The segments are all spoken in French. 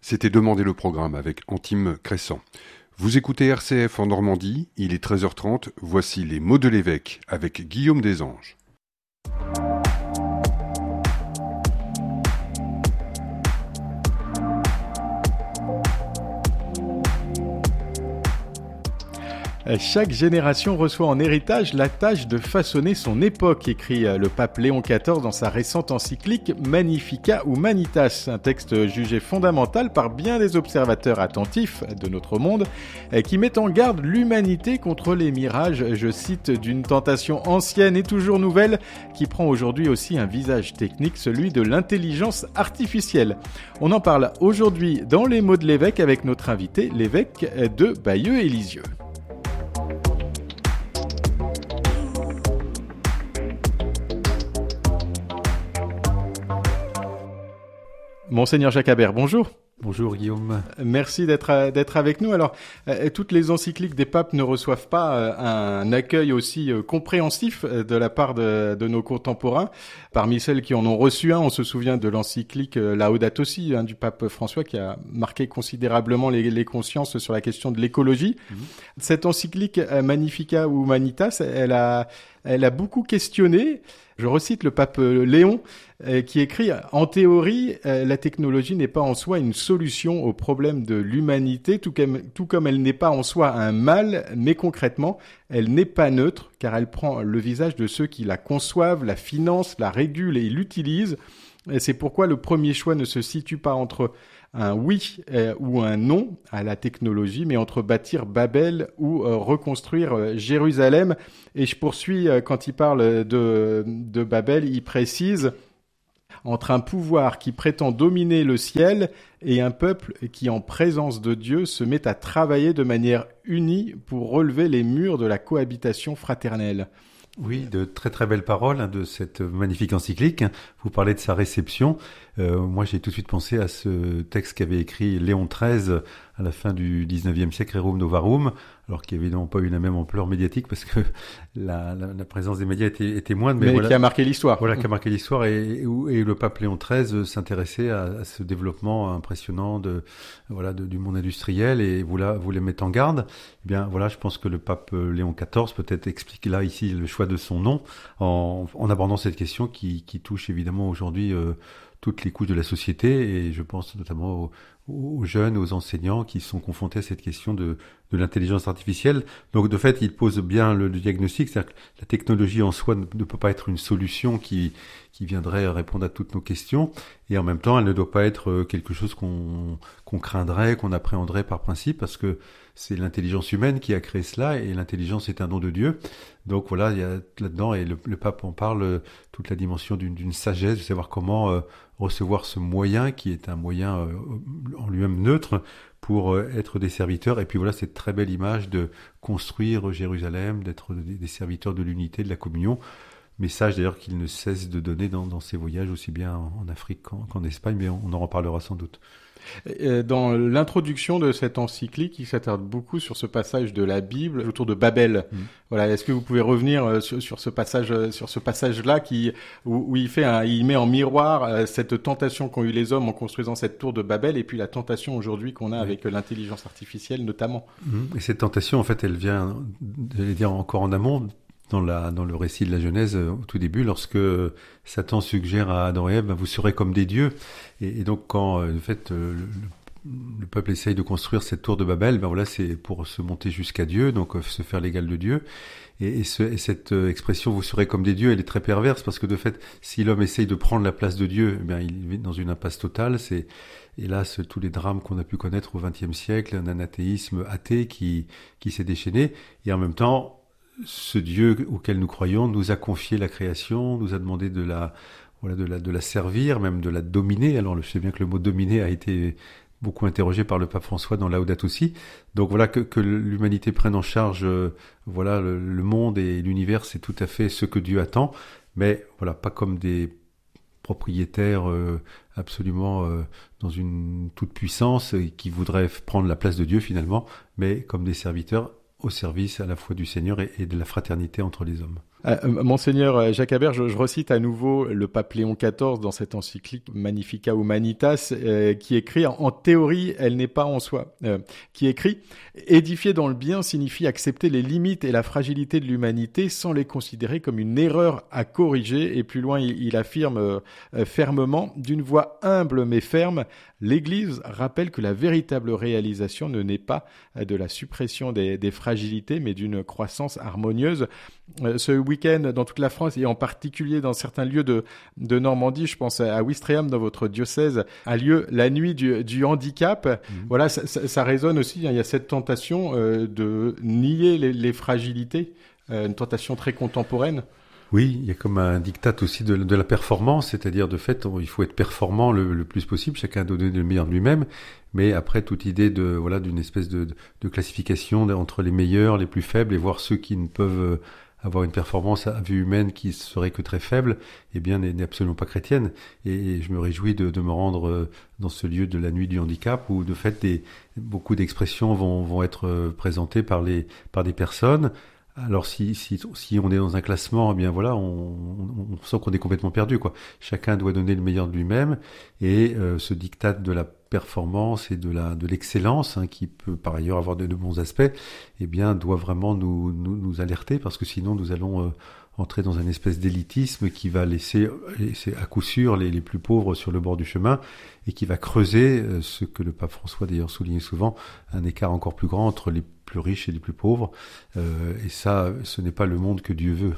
C'était Demander le programme avec Antime Crescent. Vous écoutez RCF en Normandie, il est 13h30, voici les mots de l'évêque avec Guillaume Desanges. Chaque génération reçoit en héritage la tâche de façonner son époque, écrit le pape Léon XIV dans sa récente encyclique Magnificat Humanitas, un texte jugé fondamental par bien des observateurs attentifs de notre monde, qui met en garde l'humanité contre les mirages, je cite, d'une tentation ancienne et toujours nouvelle, qui prend aujourd'hui aussi un visage technique, celui de l'intelligence artificielle. On en parle aujourd'hui dans les mots de l'évêque avec notre invité, l'évêque de Bayeux et Lisieux. Monseigneur Jacques Habert, bonjour. Bonjour Guillaume. Merci d'être avec nous. Alors, toutes les encycliques des papes ne reçoivent pas un accueil aussi compréhensif de la part de nos contemporains. Parmi celles qui en ont reçu un, on se souvient de l'encyclique Laudato Si du pape François qui a marqué considérablement les consciences sur la question de l'écologie. Cette encyclique Magnificat Humanitas, elle a beaucoup questionné. Je recite le pape Léon qui écrit « En théorie, la technologie n'est pas en soi une solution au problème de l'humanité, tout comme elle n'est pas en soi un mal, mais concrètement, elle n'est pas neutre car elle prend le visage de ceux qui la conçoivent, la financent, la régulent et l'utilisent. Et c'est pourquoi le premier choix ne se situe pas entre un oui ou un non à la technologie, mais entre bâtir Babel ou reconstruire Jérusalem. Et je poursuis, quand il parle de Babel, il précise entre un pouvoir qui prétend dominer le ciel et un peuple qui, en présence de Dieu, se met à travailler de manière unie pour relever les murs de la cohabitation fraternelle. Oui, de très très belles paroles de cette magnifique encyclique. Vous parlez de sa réception. Moi, j'ai tout de suite pensé à ce texte qu'avait écrit Léon XIII à la fin du 19e siècle, Rerum Novarum, alors qui évidemment pas eu la même ampleur médiatique parce que la présence des médias était moindre. Mais voilà, qui a marqué l'histoire. Voilà, qui a marqué l'histoire et le pape Léon XIII s'intéressait à ce développement impressionnant du monde industriel et voulait mettre en garde. Eh bien, voilà, je pense que le pape Léon XIV peut-être explique là ici le choix de son nom en abordant cette question qui touche évidemment aujourd'hui toutes les couches de la société et je pense notamment aux jeunes, aux enseignants qui sont confrontés à cette question de l'intelligence artificielle. Donc de fait, il pose bien le diagnostic, c'est-à-dire que la technologie en soi ne peut pas être une solution qui viendrait répondre à toutes nos questions et en même temps, elle ne doit pas être quelque chose qu'on craindrait, qu'on appréhenderait par principe parce que c'est l'intelligence humaine qui a créé cela et l'intelligence est un don de Dieu. Donc voilà, il y a là-dedans, et le pape en parle, toute la dimension d'une sagesse, de savoir comment recevoir ce moyen qui est un moyen en lui-même neutre pour être des serviteurs. Et puis voilà, cette très belle image de construire Jérusalem, d'être des serviteurs de l'unité, de la communion. Message d'ailleurs qu'il ne cesse de donner dans ses voyages, aussi bien en Afrique qu'en Espagne, mais on en reparlera sans doute. Dans l'introduction de cette encyclique, il s'attarde beaucoup sur ce passage de la Bible autour de Babel. Voilà, est-ce que vous pouvez revenir sur ce passage-là où il met en miroir cette tentation qu'ont eu les hommes en construisant cette tour de Babel et puis la tentation aujourd'hui qu'on a avec l'intelligence artificielle notamment. Et cette tentation, en fait, elle vient, j'allais dire encore en amont. Dans le récit de la Genèse, au tout début, lorsque Satan suggère à Adam et Ève, vous serez comme des dieux. Et donc, quand, en fait, le peuple essaye de construire cette tour de Babel, ben voilà, c'est pour se monter jusqu'à Dieu, donc se faire l'égal de Dieu. Et cette expression, vous serez comme des dieux, elle est très perverse, parce que de fait, si l'homme essaye de prendre la place de Dieu, eh bien, il vit dans une impasse totale. C'est, hélas, tous les drames qu'on a pu connaître au XXe siècle, un anathéisme athée qui s'est déchaîné. Et en même temps, ce Dieu auquel nous croyons nous a confié la création, nous a demandé de la servir, même de la dominer. Alors, je sais bien que le mot dominer a été beaucoup interrogé par le pape François dans Laudato Si. Donc voilà, que l'humanité prenne en charge, le monde et l'univers, c'est tout à fait ce que Dieu attend. Mais voilà, pas comme des propriétaires absolument dans une toute puissance qui voudraient prendre la place de Dieu finalement, mais comme des serviteurs au service à la fois du Seigneur et de la fraternité entre les hommes. Monseigneur Jacques Habert, je recite à nouveau le pape Léon XIV dans cette encyclique Magnificat Humanitas qui écrit « En théorie, elle n'est pas en soi », qui écrit « Édifier dans le bien signifie accepter les limites et la fragilité de l'humanité sans les considérer comme une erreur à corriger. » Et plus loin, il affirme fermement « D'une voix humble mais ferme, l'Église rappelle que la véritable réalisation ne naît pas de la suppression des fragilités, mais d'une croissance harmonieuse. » Ce week-end, dans toute la France et en particulier dans certains lieux de Normandie, je pense à Ouistreham dans votre diocèse, a lieu la nuit du handicap. Voilà, ça résonne aussi. Il y a cette tentation de nier les fragilités, une tentation très contemporaine. Oui, il y a comme un diktat aussi de la performance, c'est-à-dire de fait, il faut être performant le plus possible, chacun doit donner le meilleur de lui-même, mais après toute idée d'une espèce de classification entre les meilleurs, les plus faibles, et voir ceux qui ne peuvent avoir une performance à vue humaine qui serait que très faible, eh bien, n'est absolument pas chrétienne. Et je me réjouis de me rendre dans ce lieu de la nuit du handicap où, de fait, beaucoup d'expressions vont être présentées par des personnes. Alors si on est dans un classement, eh bien voilà, on sent qu'on est complètement perdu, quoi. Chacun doit donner le meilleur de lui-même, et ce diktat de la performance et de l'excellence, qui peut par ailleurs avoir de bons aspects, eh bien doit vraiment nous alerter, parce que sinon nous allons entrer dans une espèce d'élitisme qui va laisser à coup sûr les plus pauvres sur le bord du chemin, et qui va creuser ce que le pape François d'ailleurs soulignait souvent, un écart encore plus grand entre les plus riches et les plus pauvres, et ça, ce n'est pas le monde que Dieu veut.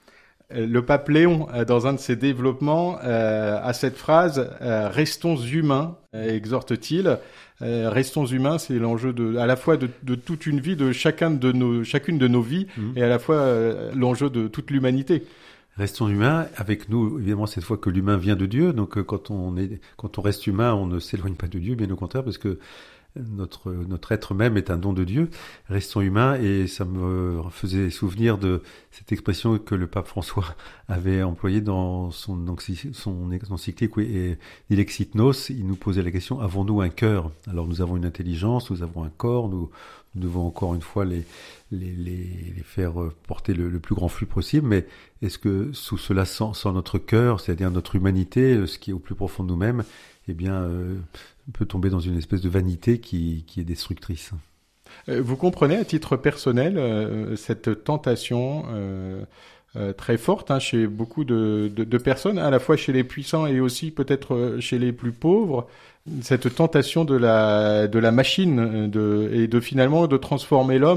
Le pape Léon, dans un de ses développements, a cette phrase « Restons humains », exhorte-t-il. Restons humains, c'est l'enjeu à la fois de toute une vie, de chacune de nos vies, et à la fois l'enjeu de toute l'humanité. Restons humains, avec nous, évidemment, cette fois que l'humain vient de Dieu, donc quand on reste humain, on ne s'éloigne pas de Dieu, bien au contraire, parce que notre être même est un don de Dieu. Restons humains, et ça me faisait souvenir de cette expression que le pape François avait employée dans son encyclique Dilexit Nos. Il nous posait la question: avons-nous un cœur? Alors nous avons une intelligence, nous avons un corps, nous devons encore une fois les faire porter le plus grand flux possible, mais est-ce que sous cela, sans notre cœur, c'est-à-dire notre humanité, ce qui est au plus profond de nous-mêmes, eh bien peut tomber dans une espèce de vanité qui est destructrice. Vous comprenez à titre personnel cette tentation très forte chez beaucoup de personnes, à la fois chez les puissants et aussi peut-être chez les plus pauvres, cette tentation de la machine et de finalement de transformer l'homme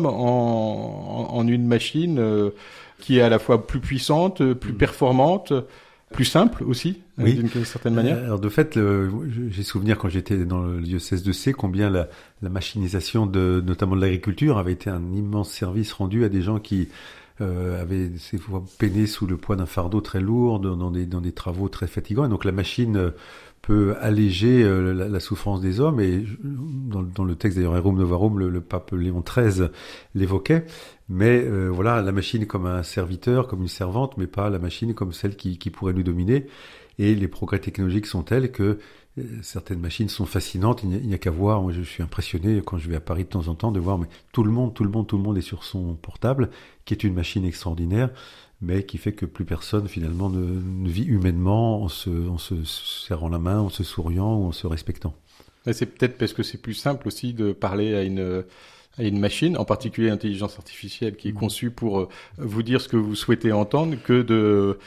en une machine qui est à la fois plus puissante, plus performante, plus simple aussi, oui, d'une certaine manière. Alors de fait, j'ai souvenir quand j'étais dans le diocèse de C, combien la machinisation notamment de l'agriculture avait été un immense service rendu à des gens qui avaient ces fois peiné sous le poids d'un fardeau très lourd, dans des travaux très fatigants. Et donc la machine peut alléger la souffrance des hommes, et dans le texte d'ailleurs Rerum Novarum, le pape Léon XIII l'évoquait. Mais voilà, la machine comme un serviteur, comme une servante, mais pas la machine comme celle qui pourrait nous dominer. Et les progrès technologiques sont tels que certaines machines sont fascinantes. Il n'y a qu'à voir. Moi, je suis impressionné quand je vais à Paris de temps en temps de voir, mais tout le monde est sur son portable, qui est une machine extraordinaire, mais qui fait que plus personne finalement ne vit humainement en se serrant la main, en se souriant ou en se respectant. Et c'est peut-être parce que c'est plus simple aussi de parler à une machine, en particulier l'intelligence artificielle, qui est conçue pour vous dire ce que vous souhaitez entendre, que de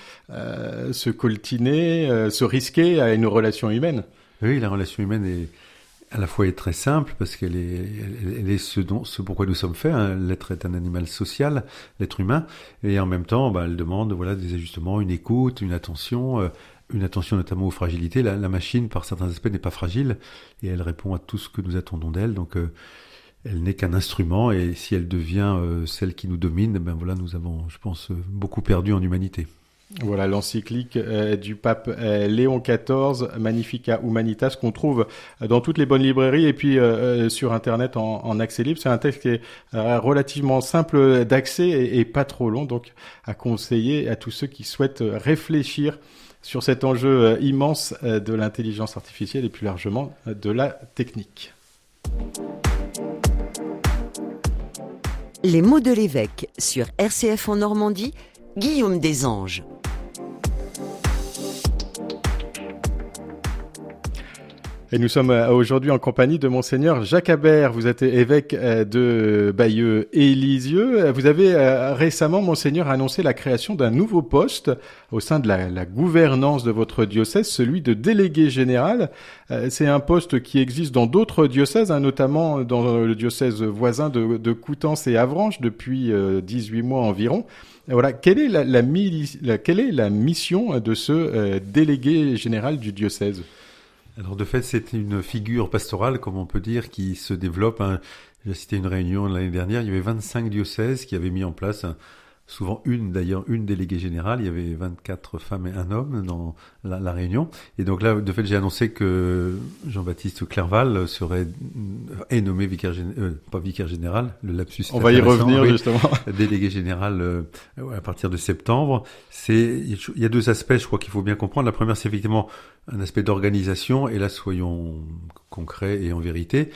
se coltiner, se risquer à une relation humaine. Oui, la relation humaine est à la fois très simple, parce qu'elle est ce pourquoi nous sommes faits. L'être est un animal social, l'être humain, et en même temps, elle demande des ajustements, une écoute, une attention notamment aux fragilités. La machine, par certains aspects, n'est pas fragile, et elle répond à tout ce que nous attendons d'elle. Donc elle n'est qu'un instrument, et si elle devient celle qui nous domine, nous avons, je pense, beaucoup perdu en humanité. Voilà l'encyclique du pape Léon XIV, Magnificat Humanitas, qu'on trouve dans toutes les bonnes librairies et puis sur Internet en accès libre. C'est un texte qui est relativement simple d'accès et pas trop long, donc à conseiller à tous ceux qui souhaitent réfléchir sur cet enjeu immense de l'intelligence artificielle et plus largement de la technique. Les mots de l'évêque sur RCF en Normandie, Guillaume Desanges. Et nous sommes aujourd'hui en compagnie de Monseigneur Jacques Habert. Vous êtes évêque de Bayeux et Lisieux. Vous avez récemment, Monseigneur, annoncé la création d'un nouveau poste au sein de la gouvernance de votre diocèse, celui de délégué général. C'est un poste qui existe dans d'autres diocèses, notamment dans le diocèse voisin de Coutances et Avranches depuis 18 mois environ. Voilà, quelle est la mission de ce délégué général du diocèse ? Alors de fait, c'est une figure pastorale, comme on peut dire, qui se développe. J'ai assisté à une réunion l'année dernière, il y avait 25 diocèses qui avaient mis en place, souvent une déléguée générale. Il y avait 24 femmes et un homme dans la réunion. Et donc là, de fait, j'ai annoncé que Jean-Baptiste Clerval est nommé pas vicaire général, le lapsus. On va y revenir justement. Délégué général à partir de septembre. Il y a deux aspects, je crois qu'il faut bien comprendre. La première, c'est effectivement un aspect d'organisation, et là, soyons concrets et en vérité,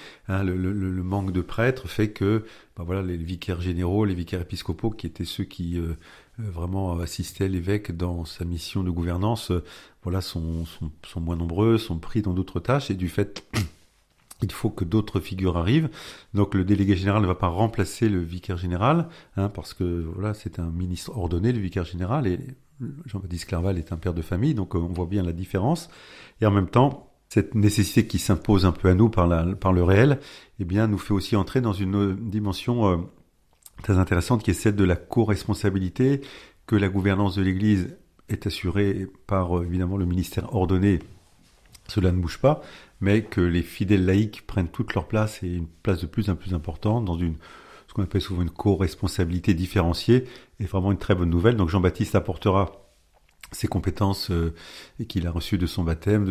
le manque de prêtres fait que les vicaires généraux, les vicaires épiscopaux, qui étaient ceux qui vraiment assistaient l'évêque dans sa mission de gouvernance, sont moins nombreux, sont pris dans d'autres tâches, et du fait, il faut que d'autres figures arrivent. Donc le délégué général ne va pas remplacer le vicaire général, parce que c'est un ministre ordonné, le vicaire général, et Jean-Baptiste Clerval est un père de famille, donc on voit bien la différence. Et en même temps, cette nécessité qui s'impose un peu à nous par le réel, nous fait aussi entrer dans une dimension très intéressante, qui est celle de la co-responsabilité, que la gouvernance de l'Église est assurée par évidemment le ministère ordonné, cela ne bouge pas, mais que les fidèles laïcs prennent toute leur place, et une place de plus en plus importante dans ce qu'on appelle souvent une co-responsabilité différenciée, est vraiment une très bonne nouvelle. Donc Jean-Baptiste apportera ses compétences qu'il a reçues de son baptême, de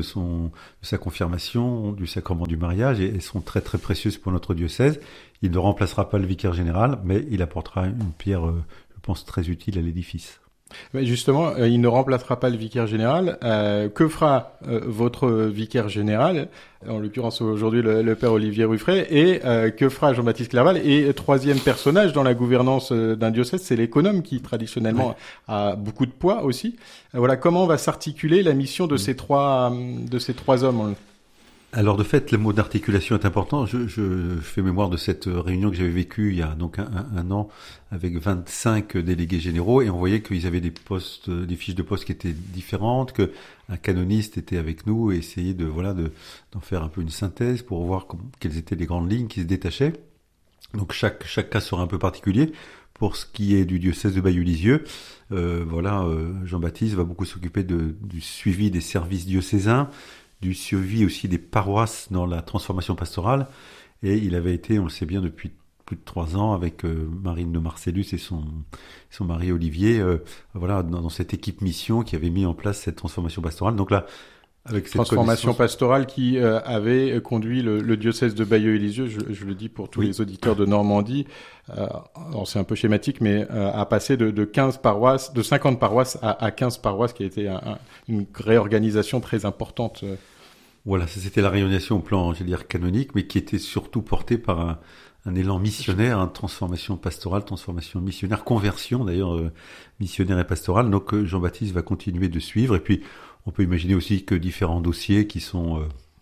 sa confirmation, du sacrement du mariage, et elles sont très très précieuses pour notre diocèse. Il ne remplacera pas le vicaire général, mais il apportera une pierre, je pense, très utile à l'édifice. Mais justement, il ne remplacera pas le vicaire général. Que fera votre vicaire général, en l'occurrence aujourd'hui le père Olivier Ruffray, et que fera Jean-Baptiste Clerval? Et troisième personnage dans la gouvernance d'un diocèse, c'est l'économe, qui traditionnellement a beaucoup de poids aussi. Comment va s'articuler la mission de ces trois hommes? Alors de fait, le mot d'articulation est important. Je fais mémoire de cette réunion que j'avais vécue il y a donc un an, avec 25 délégués généraux, et on voyait qu'ils avaient des fiches de poste qui étaient différentes, que un canoniste était avec nous et essayait d'en faire un peu une synthèse pour voir quelles étaient les grandes lignes qui se détachaient. Donc chaque cas sera un peu particulier. Pour ce qui est du diocèse de Bayeux-Lisieux, Jean-Baptiste va beaucoup s'occuper du suivi des services diocésains, du suivi aussi des paroisses dans la transformation pastorale, et il avait été, on le sait bien, depuis plus de 3 ans avec Marine de Marcellus et son mari Olivier, dans cette équipe mission qui avait mis en place cette transformation pastorale. Donc là, avec cette transformation pastorale qui avait conduit le diocèse de Bayeux et Lisieux, je le dis pour tous les auditeurs de Normandie, alors c'est un peu schématique, mais à passer de 15 paroisses, de 50 paroisses à 15 paroisses, qui a été une réorganisation très importante. Voilà, ça c'était la réorganisation au plan, canonique, mais qui était surtout portée par un élan missionnaire, transformation pastorale, transformation missionnaire, conversion d'ailleurs missionnaire et pastorale. Donc Jean-Baptiste va continuer de suivre, et puis on peut imaginer aussi que différents dossiers qui sont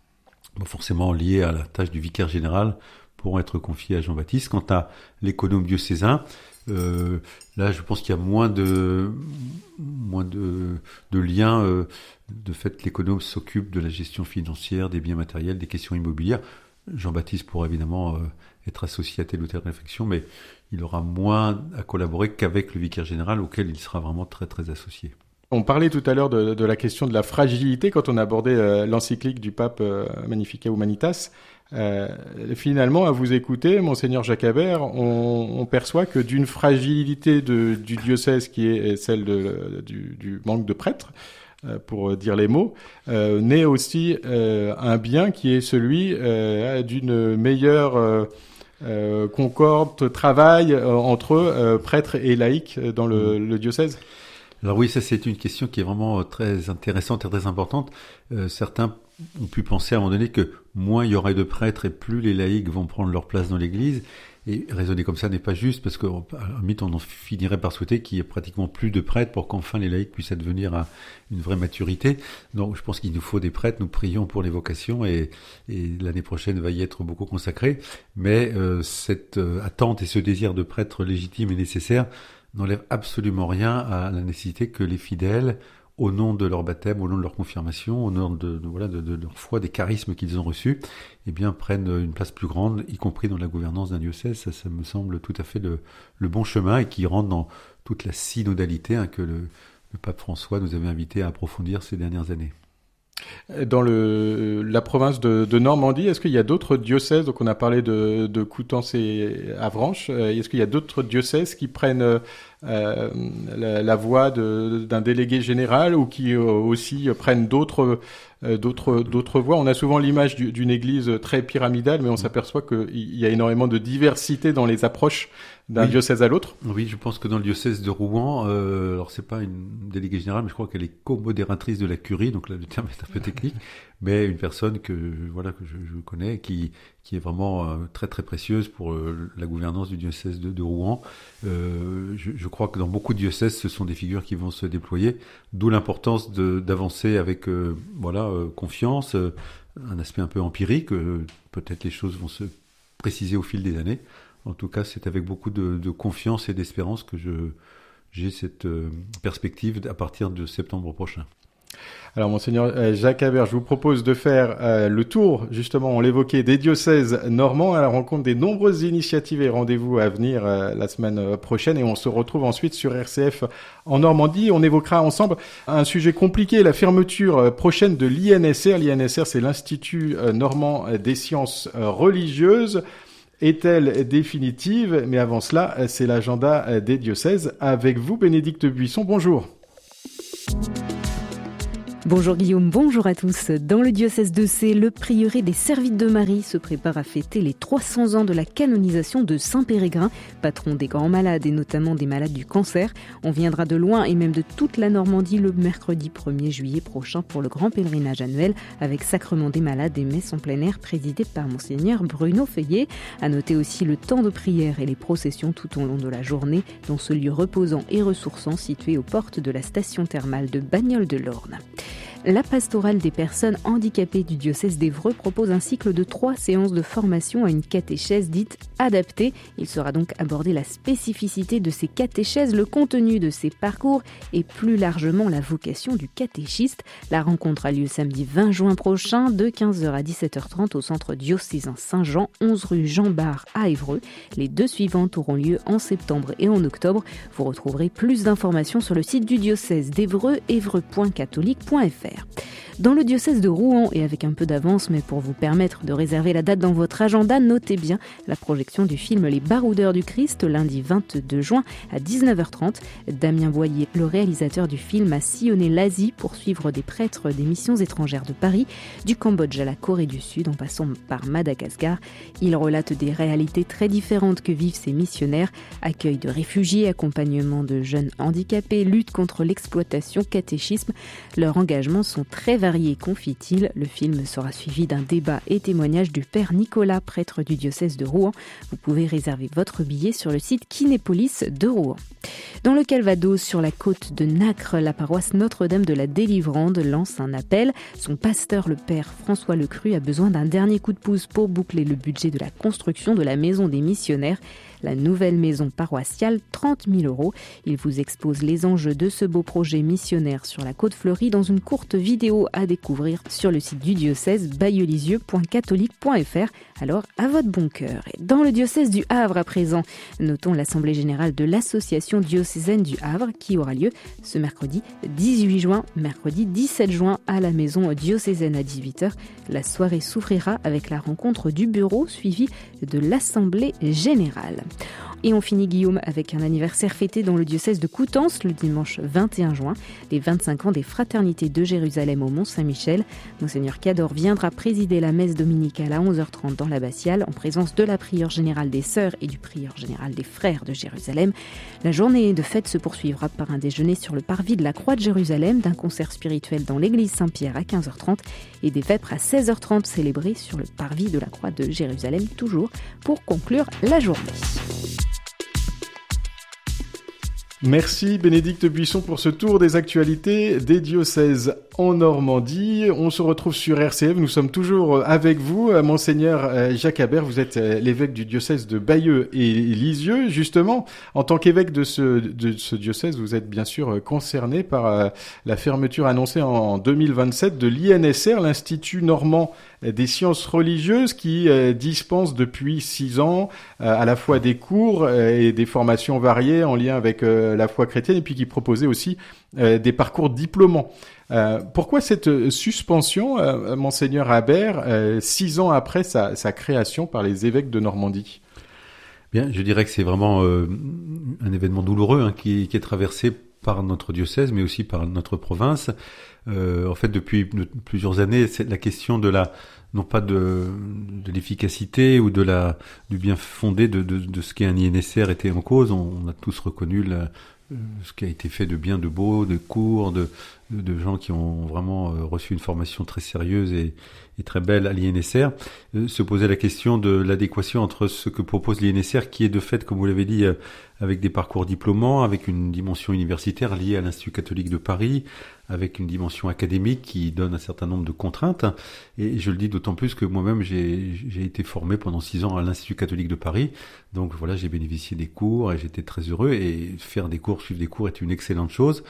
forcément liés à la tâche du vicaire général pourront être confiés à Jean-Baptiste. Quant à l'économe diocésain, là je pense qu'il y a moins de liens. De fait, l'économe s'occupe de la gestion financière, des biens matériels, des questions immobilières. Jean-Baptiste pourra évidemment être associé à telle ou telle réflexion, mais il aura moins à collaborer qu'avec le vicaire général, auquel il sera vraiment très très associé. On parlait tout à l'heure de la question de la fragilité quand on abordait l'encyclique du pape Magnificat Humanitas. Finalement, à vous écouter, Monseigneur Jacques Habert, on perçoit que d'une fragilité du diocèse, qui est celle du manque de prêtres, pour dire les mots, naît aussi un bien qui est celui d'une meilleure concorde, travail entre prêtres et laïcs dans le diocèse. Alors oui, ça c'est une question qui est vraiment très intéressante et très importante. Certains ont pu penser à un moment donné que moins il y aurait de prêtres et plus les laïcs vont prendre leur place dans l'Église. Et raisonner comme ça n'est pas juste, parce qu'à la limite, on en finirait par souhaiter qu'il y ait pratiquement plus de prêtres pour qu'enfin les laïcs puissent advenir à une vraie maturité. Donc je pense qu'il nous faut des prêtres, nous prions pour les vocations, et l'année prochaine va y être beaucoup consacrée. Mais cette attente et ce désir de prêtres légitimes et nécessaires n'enlève absolument rien à la nécessité que les fidèles, au nom de leur baptême, au nom de leur confirmation, au nom de leur foi, des charismes qu'ils ont reçus, eh bien, prennent une place plus grande, y compris dans la gouvernance d'un diocèse. Ça me semble tout à fait le bon chemin, et qui rentre dans toute la synodalité que le pape François nous avait invité à approfondir ces dernières années. Dans la province de Normandie, est-ce qu'il y a d'autres diocèses? Donc on a parlé de Coutances et Avranches. Est-ce qu'il y a d'autres diocèses qui prennent la voix d'un délégué général, ou qui aussi prennent d'autres voies? On a souvent l'image d'une église très pyramidale, mais on s'aperçoit qu'il y a énormément de diversité dans les approches d'un diocèse à l'autre. Oui, je pense que dans le diocèse de Rouen, alors c'est pas une déléguée générale, mais je crois qu'elle est co-modératrice de la curie, donc là le terme est un peu technique, mais une personne que je connais, qui est vraiment très très précieuse pour la gouvernance du diocèse de Rouen. Je crois que dans beaucoup de diocèses, ce sont des figures qui vont se déployer, d'où l'importance d'avancer avec confiance, un aspect un peu empirique. Peut-être les choses vont se préciser au fil des années. En tout cas, c'est avec beaucoup de confiance et d'espérance que j'ai cette perspective à partir de septembre prochain. Alors, Monseigneur Jacques Habert, je vous propose de faire le tour, justement, on l'évoquait, des diocèses normands à la rencontre des nombreuses initiatives et rendez-vous à venir la semaine prochaine. Et on se retrouve ensuite sur RCF en Normandie. On évoquera ensemble un sujet compliqué, la fermeture prochaine de l'INSR. L'INSR, c'est l'Institut normand des sciences religieuses. Est-elle définitive? Mais avant cela, c'est l'agenda des diocèses. Avec vous, Bénédicte Buisson, bonjour. Bonjour Guillaume, bonjour à tous. Dans le diocèse de Sées, le prieuré des Servites de Marie se prépare à fêter les 300 ans de la canonisation de Saint Pérégrin, patron des grands malades et notamment des malades du cancer. On viendra de loin et même de toute la Normandie le mercredi 1er juillet prochain pour le grand pèlerinage annuel avec Sacrement des malades et messe en plein air présidée par Monseigneur Bruno Feuillet. À noter aussi le temps de prière et les processions tout au long de la journée dans ce lieu reposant et ressourçant situé aux portes de la station thermale de Bagnoles-de-l'Orne. La pastorale des personnes handicapées du diocèse d'Évreux propose un cycle de 3 séances de formation à une catéchèse dite adaptée. Il sera donc abordé la spécificité de ces catéchèses, le contenu de ces parcours et plus largement la vocation du catéchiste. La rencontre a lieu samedi 20 juin prochain de 15h à 17h30 au centre diocésain Saint-Jean, 11 rue Jean Bart à Évreux. Les 2 suivantes auront lieu en septembre et en octobre. Vous retrouverez plus d'informations sur le site du diocèse d'Évreux, évreux.catholique.fr. Dans le diocèse de Rouen, et avec un peu d'avance, mais pour vous permettre de réserver la date dans votre agenda, notez bien la projection du film Les Baroudeurs du Christ, lundi 22 juin à 19h30. Damien Boyer, le réalisateur du film, a sillonné l'Asie pour suivre des prêtres des missions étrangères de Paris, du Cambodge à la Corée du Sud, en passant par Madagascar. Il relate des réalités très différentes que vivent ces missionnaires, accueil de réfugiés, accompagnement de jeunes handicapés, lutte contre l'exploitation, catéchisme. Leurs engagements sont très variés, confie-t-il. Le film sera suivi d'un débat et témoignage du père Nicolas, prêtre du diocèse de Rouen. Vous pouvez réserver votre billet sur le site Kinépolis de Rouen. Dans le Calvados, sur la côte de Nacre, la paroisse Notre-Dame de la Délivrande lance un appel. Son pasteur, le père François Lecru, a besoin d'un dernier coup de pouce pour boucler le budget de la construction de la maison des missionnaires. La nouvelle maison paroissiale, 30 000 €. Il vous expose les enjeux de ce beau projet missionnaire sur la côte fleurie dans une courte vidéo à découvrir sur le site du diocèse bayeux-lisieux.catholique.fr. Alors, à votre bon cœur. Et dans le diocèse du Havre à présent, notons l'assemblée générale de l'association diocésaine du Havre qui aura lieu ce mercredi 18 juin, mercredi 17 juin à la maison diocésaine à 18h. La soirée s'ouvrira avec la rencontre du bureau suivie de l'assemblée générale. Et on finit, Guillaume, avec un anniversaire fêté dans le diocèse de Coutances le dimanche 21 juin, les 25 ans des Fraternités de Jérusalem au Mont-Saint-Michel. Monseigneur Cador viendra présider la messe dominicale à 11h30 dans l'abbatiale en présence de la prieure générale des sœurs et du prieur général des frères de Jérusalem. La journée de fête se poursuivra par un déjeuner sur le parvis de la Croix de Jérusalem, d'un concert spirituel dans l'église Saint-Pierre à 15h30 et des vêpres à 16h30 célébrées sur le parvis de la Croix de Jérusalem, toujours pour conclure la journée. Merci Bénédicte Buisson pour ce tour des actualités des diocèses en Normandie. On se retrouve sur RCF, nous sommes toujours avec vous. Monseigneur Jacques Habert, vous êtes l'évêque du diocèse de Bayeux et Lisieux. Justement, en tant qu'évêque de ce diocèse, vous êtes bien sûr concerné par la fermeture annoncée en 2027 de l'INSR, l'Institut normand des sciences religieuses, qui dispense depuis 6 ans à la fois des cours et des formations variées en lien avec la foi chrétienne, et puis qui proposait aussi des parcours diplômants. Pourquoi cette suspension, Monseigneur Habert, 6 ans après sa création par les évêques de Normandie? Bien, je dirais que c'est vraiment un événement douloureux qui est traversé par notre diocèse, mais aussi par notre province. En fait, depuis plusieurs années, c'est la question de non pas de l'efficacité ou du bien fondé de ce qu'est un INSR était en cause. On a tous reconnu ce qui a été fait de bien, de beau, de cours, de gens qui ont vraiment reçu une formation très sérieuse et très belle à l'INSR. Se posait la question de l'adéquation entre ce que propose l'INSR, qui est de fait, comme vous l'avez dit, avec des parcours diplômants, avec une dimension universitaire liée à l'Institut catholique de Paris, avec une dimension académique qui donne un certain nombre de contraintes. Et je le dis d'autant plus que moi-même, j'ai été formé pendant 6 ans à l'Institut catholique de Paris. Donc voilà, j'ai bénéficié des cours et j'étais très heureux. Et suivre des cours est une excellente chose.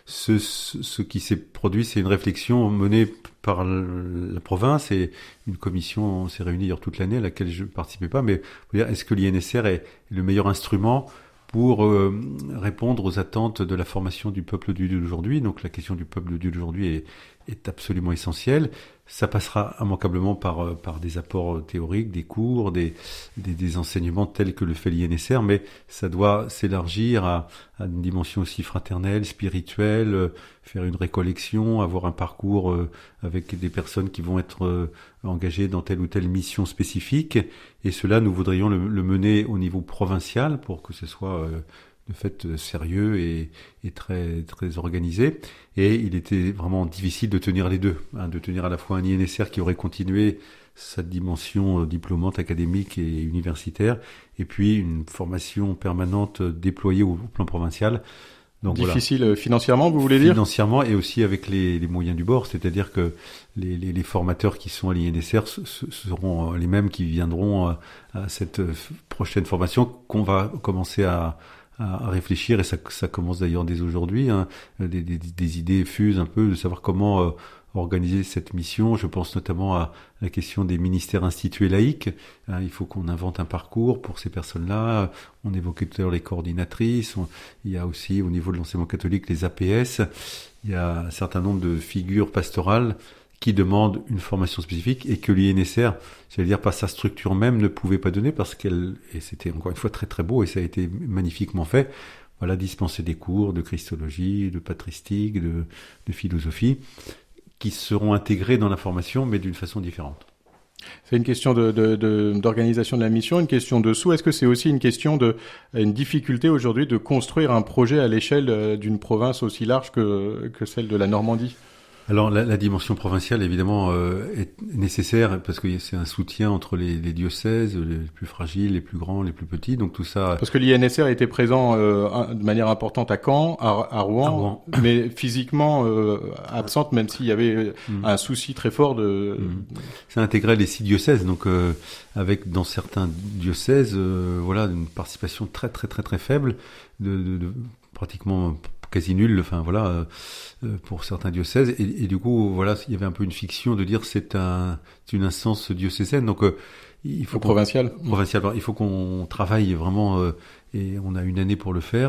Ce qui s'est produit, c'est une réflexion menée par la province, et une commission s'est réunie toute l'année à laquelle je ne participais pas. Mais est-ce que l'INSR est le meilleur instrument pour répondre aux attentes de la formation du peuple de Dieu d'aujourd'hui? Donc la question du peuple de Dieu d'aujourd'hui est absolument essentielle. Ça passera immanquablement par des apports théoriques, des cours, des enseignements tels que le fait l'INSR, mais ça doit s'élargir à une dimension aussi fraternelle, spirituelle, faire une récollection, avoir un parcours avec des personnes qui vont être engagées dans telle ou telle mission spécifique. Et cela, nous voudrions le mener au niveau provincial pour que ce soit de fait sérieux et très très organisé. Et il était vraiment difficile de tenir les deux, de tenir à la fois un INSR qui aurait continué sa dimension diplômante, académique et universitaire, et puis une formation permanente déployée au plan provincial. Donc, difficile financièrement, vous voulez dire? Financièrement, et aussi avec les moyens du bord, c'est-à-dire que les formateurs qui sont à l'INSR seront les mêmes qui viendront à cette prochaine formation qu'on va commencer à réfléchir, et ça commence d'ailleurs dès aujourd'hui. Des idées fusent un peu de savoir comment organiser cette mission. Je pense notamment à la question des ministères institués laïques. Il faut qu'on invente un parcours pour ces personnes-là. On évoquait tout à l'heure les coordinatrices. Il y a aussi au niveau de l'enseignement catholique les APS. Il y a un certain nombre de figures pastorales qui demandent une formation spécifique, et que l'INSR, j'allais dire par sa structure même, ne pouvait pas donner, parce et c'était encore une fois très très beau, et ça a été magnifiquement fait, dispenser des cours de christologie, de patristique, de philosophie, qui seront intégrés dans la formation, mais d'une façon différente. C'est une question d'organisation de la mission, une question de sous. Est-ce que c'est aussi une question une difficulté aujourd'hui de construire un projet à l'échelle d'une province aussi large que celle de la Normandie? Alors la dimension provinciale évidemment est nécessaire, parce que c'est un soutien entre les diocèses, les plus fragiles, les plus grands, les plus petits, donc tout ça. Parce que l'INSR était présent de manière importante à Caen, à Rouen, mais physiquement absente, même s'il y avait un souci très fort de. Ça intégrait les 6 diocèses, donc avec dans certains diocèses, une participation très très très très faible, de pratiquement quasi nulle, pour certains diocèses, et du coup, il y avait un peu une fiction de dire c'est une instance diocésaine, donc il faut provincial, il faut qu'on travaille vraiment, et on a une année pour le faire,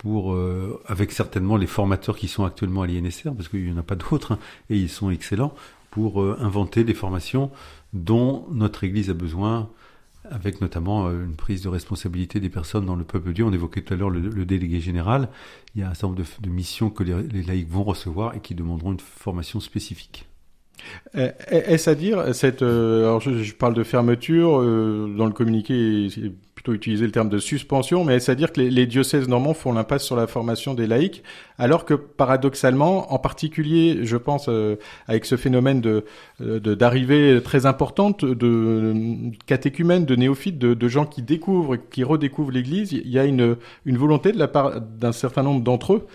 avec certainement les formateurs qui sont actuellement à l'INSR, parce qu'il n'y en a pas d'autres, et ils sont excellents, pour inventer des formations dont notre Église a besoin avec notamment une prise de responsabilité des personnes dans le peuple de Dieu. On évoquait tout à l'heure le délégué général. Il y a un certain nombre de missions que les laïcs vont recevoir et qui demanderont une formation spécifique. Est-ce à dire, alors je parle de fermeture, dans le communiqué, c'est plutôt utilisé le terme de suspension, mais est-ce à dire que les diocèses normands font l'impasse sur la formation des laïcs, alors que paradoxalement, en particulier, je pense, avec ce phénomène d'arrivée très importante de catéchumènes, de néophytes, de gens qui découvrent, qui redécouvrent l'Église, il y a une volonté de la part d'un certain nombre d'entre eux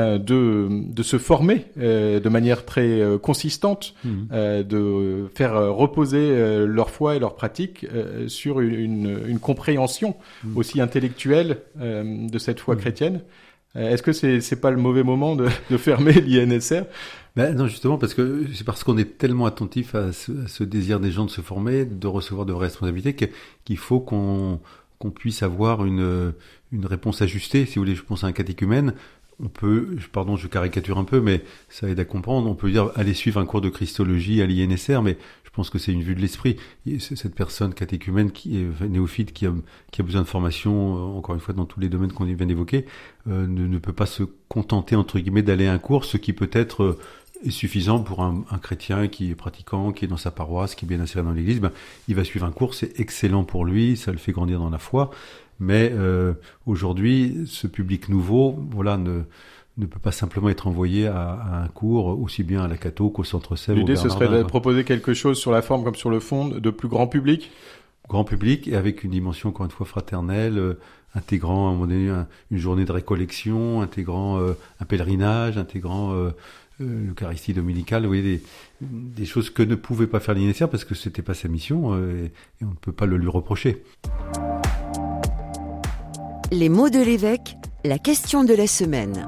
de se former de manière très consistante, de faire reposer leur foi et leur pratique sur une compréhension aussi intellectuelle de cette foi chrétienne. Est-ce que c'est pas le mauvais moment de fermer l'INSR? Non, justement, parce qu'on est tellement attentif à ce désir des gens de se former, de recevoir de vraies responsabilités, qu'il faut qu'on puisse avoir une réponse ajustée. Si vous voulez, je pense à un catéchumène. Je caricature un peu, mais ça aide à comprendre. On peut dire, allez suivre un cours de Christologie à l'INSR, mais je pense que c'est une vue de l'esprit. Cette personne catéchumène qui est néophyte, qui a besoin de formation, encore une fois, dans tous les domaines qu'on vient d'évoquer, ne peut pas se contenter, entre guillemets, d'aller à un cours, ce qui peut-être est suffisant pour un chrétien qui est pratiquant, qui est dans sa paroisse, qui est bien inséré dans l'église. Il va suivre un cours, c'est excellent pour lui, ça le fait grandir dans la foi. Mais aujourd'hui, ce public nouveau, ne peut pas simplement être envoyé à un cours, aussi bien à la Catho qu'au Centre Sèvres. L'idée, ce serait de proposer quelque chose sur la forme comme sur le fond, de plus grand public. Grand public, et avec une dimension, encore une fois, fraternelle, intégrant à un moment donné une journée de récollection, intégrant un pèlerinage, intégrant l'Eucharistie dominicale. Vous voyez, des choses que ne pouvait pas faire l'INSR parce que c'était pas sa mission, et on ne peut pas le lui reprocher. Les mots de l'évêque, la question de la semaine.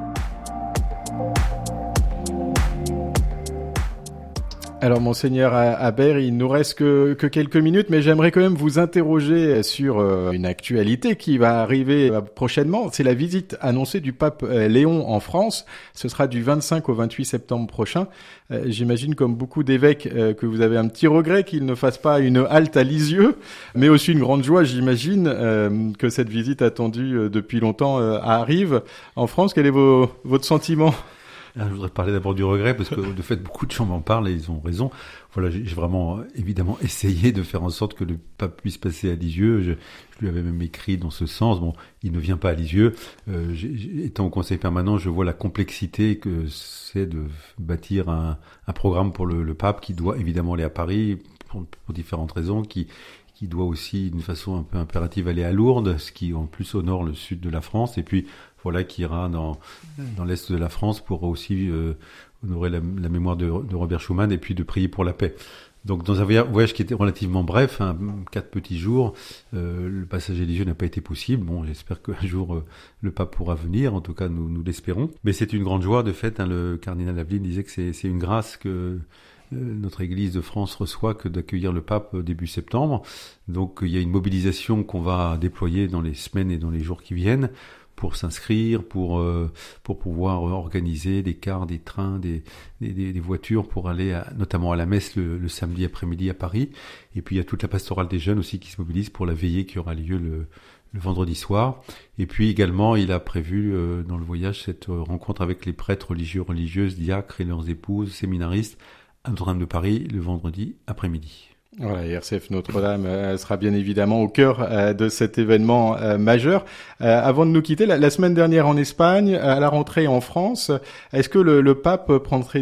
Alors, Monseigneur Habert, il nous reste que quelques minutes, mais j'aimerais quand même vous interroger sur une actualité qui va arriver prochainement. C'est la visite annoncée du pape Léon en France. Ce sera du 25 au 28 septembre prochain. J'imagine, comme beaucoup d'évêques, que vous avez un petit regret qu'il ne fasse pas une halte à Lisieux, mais aussi une grande joie, j'imagine, que cette visite attendue depuis longtemps arrive en France. Quel est votre sentiment ? Je voudrais parler d'abord du regret, parce que de fait, beaucoup de gens m'en parlent et ils ont raison. Voilà, j'ai vraiment, évidemment, essayé de faire en sorte que le pape puisse passer à Lisieux. Je lui avais même écrit dans ce sens. Bon, il ne vient pas à Lisieux. Étant au conseil permanent, je vois la complexité que c'est de bâtir un programme pour le pape qui doit évidemment aller à Paris pour différentes raisons, qui doit aussi, d'une façon un peu impérative, aller à Lourdes, ce qui en plus honore le sud de la France, et puis qui ira dans l'est de la France pour aussi honorer la mémoire de Robert Schuman, et puis de prier pour la paix. Donc dans un voyage qui était relativement bref, 4 petits jours, le passage à Lisieux n'a pas été possible. Bon, j'espère qu'un jour le pape pourra venir, en tout cas nous l'espérons. Mais c'est une grande joie, de fait, le cardinal Aveline disait que c'est une grâce que notre Église de France reçoit que d'accueillir le pape début septembre. Donc il y a une mobilisation qu'on va déployer dans les semaines et dans les jours qui viennent pour s'inscrire, pour pouvoir organiser des cars, des trains, des voitures pour aller notamment à la messe le samedi après-midi à Paris. Et puis il y a toute la pastorale des jeunes aussi qui se mobilise pour la veillée qui aura lieu le vendredi soir. Et puis également, il a prévu dans le voyage cette rencontre avec les prêtres religieux, religieuses, diacres et leurs épouses, séminaristes, à Notre-Dame de Paris le vendredi après-midi. Voilà, RCF Notre-Dame sera bien évidemment au cœur de cet événement majeur. Avant de nous quitter, la semaine dernière en Espagne, à la rentrée en France, est-ce que le pape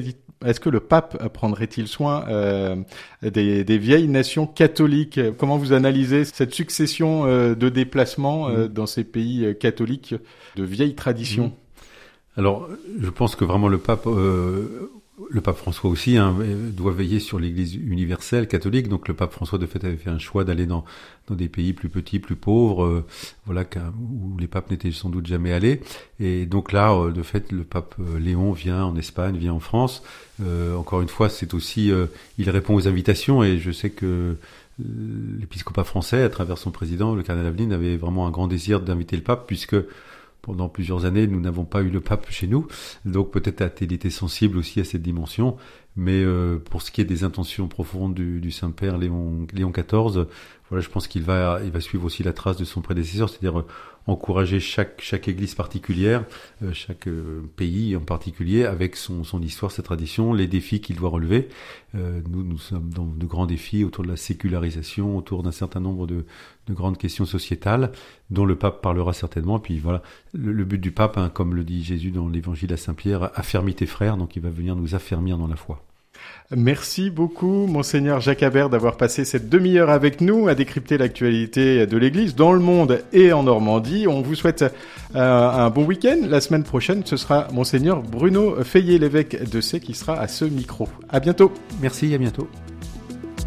prendrait-il soin des vieilles nations catholiques? Comment vous analysez cette succession de déplacements dans ces pays catholiques de vieilles traditions? Alors, je pense que vraiment le pape François aussi doit veiller sur l'Église universelle catholique. Donc le pape François de fait avait fait un choix d'aller dans des pays plus petits, plus pauvres, où les papes n'étaient sans doute jamais allés. Et donc là, de fait, le pape Léon vient en Espagne, vient en France. Encore une fois, c'est aussi, il répond aux invitations, et je sais que l'épiscopat français, à travers son président, le cardinal Aveline, avait vraiment un grand désir d'inviter le pape, puisque pendant plusieurs années, nous n'avons pas eu le pape chez nous, donc peut-être a-t-il été sensible aussi à cette dimension. Mais pour ce qui est des intentions profondes du Saint-Père Léon XIV, voilà, je pense qu'il va suivre aussi la trace de son prédécesseur, c'est-à-dire encourager chaque église particulière, chaque pays en particulier, avec son histoire, sa tradition, les défis qu'il doit relever. Nous sommes dans de grands défis autour de la sécularisation, autour d'un certain nombre de grandes questions sociétales, dont le pape parlera certainement. Et puis voilà, le but du pape, hein, comme le dit Jésus dans l'évangile à Saint-Pierre, affermis tes frères, donc il va venir nous affermir dans la foi. Merci beaucoup, Monseigneur Jacques Habert, d'avoir passé cette demi-heure avec nous à décrypter l'actualité de l'Église dans le monde et en Normandie. On vous souhaite un bon week-end. La semaine prochaine, ce sera Monseigneur Bruno Feillet, l'évêque de Sées, qui sera à ce micro. À bientôt. Merci, à bientôt.